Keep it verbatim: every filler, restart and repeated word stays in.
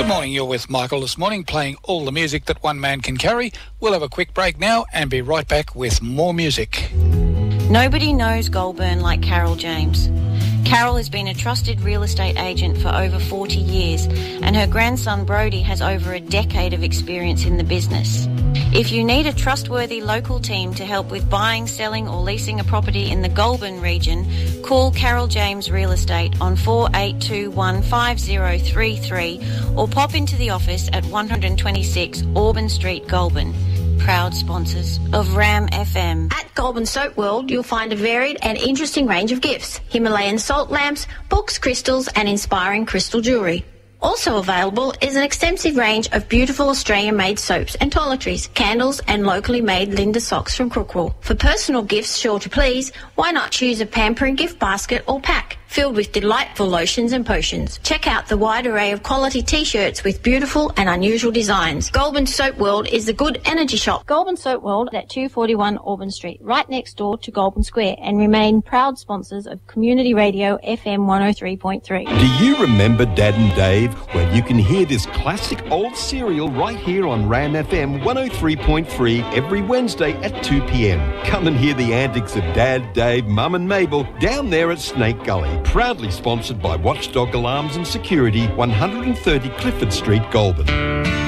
Good morning, you're with Michael this morning, playing all the music that one man can carry. We'll have a quick break now and be right back with more music. Nobody knows Goulburn like Carol James. Carol has been a trusted real estate agent for over forty years, and her grandson Brody has over a decade of experience in the business. If you need a trustworthy local team to help with buying, selling or leasing a property in the Goulburn region, call Carol James Real Estate on four eight two one, five zero three three or pop into the office at one twenty-six Auburn Street, Goulburn. Proud sponsors of Ram F M. At Goulburn Soap World, you'll find a varied and interesting range of gifts: Himalayan salt lamps, books, crystals and inspiring crystal jewellery. Also available is an extensive range of beautiful Australian-made soaps and toiletries, candles and locally made Linda socks from Crookwell. For personal gifts sure to please, why not choose a pampering gift basket or pack filled with delightful lotions and potions. Check out the wide array of quality T-shirts with beautiful and unusual designs. Goulburn Soap World is the good energy shop. Goulburn Soap World at two forty-one Auburn Street, right next door to Goulburn Square, and remain proud sponsors of Community Radio F M one oh three point three. Do you remember Dad and Dave? Well, you can hear this classic old serial right here on Ram F M one oh three point three every Wednesday at two p.m. Come and hear the antics of Dad, Dave, Mum and Mabel down there at Snake Gully. Proudly sponsored by Watchdog Alarms and Security, one thirty Clifford Street, Goulburn.